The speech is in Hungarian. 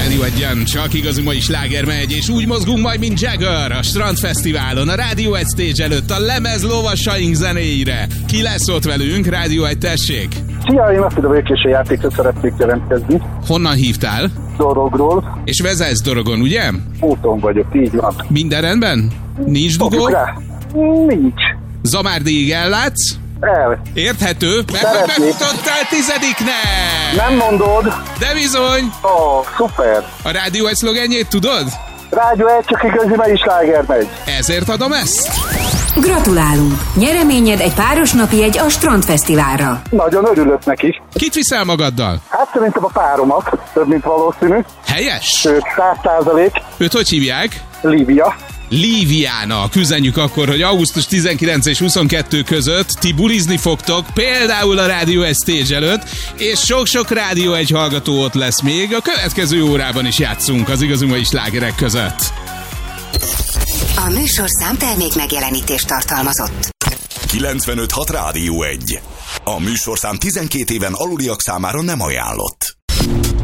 Rádió Egyen, csak igazi mai sláger megy, és úgy mozgunk majd, mint Jagger a Strandfesztiválon, a Rádió Egy stage előtt, a lemez lovasaink zenéire. Ki lesz ott velünk? Rádió Egy, tessék! Szia, én azt a békési játékra szeretnék jelentkezni. Honnan hívtál? Dorogról. És vezetsz Dorogon, ugye? Úton vagyok, így van. Minden rendben? Nincs dugó? Nincs. Zamárdigig ellátsz? Érthető, mert befutottál 10-nek! Nem mondod? De bizony! Ó, szuper! A Rádió Egy szlogenjét tudod? Rádió Egy, csak igazi mai sláger megy. Ezért adom ezt? Gratulálunk! Nyereményed egy páros napjegy a Strandfesztiválra. Nagyon örülök neki. Kit viszel magaddal? Hát szerintem a páromat, több mint valószínű. Helyes? Sőt, 100%. Őt hogy hívják? Lívia. Líviának. Üzenjük akkor, hogy augusztus 19 és 22 között ti bulizni fogtok, például a Rádió Egy stage előtt, és sok-sok Rádió Egy hallgató ott lesz még. A következő órában is játszunk az igazi mai slágerek között. A műsorszám termék megjelenítést tartalmazott. 95.6 Rádió Egy. A műsorszám 12 éven aluliak számára nem ajánlott.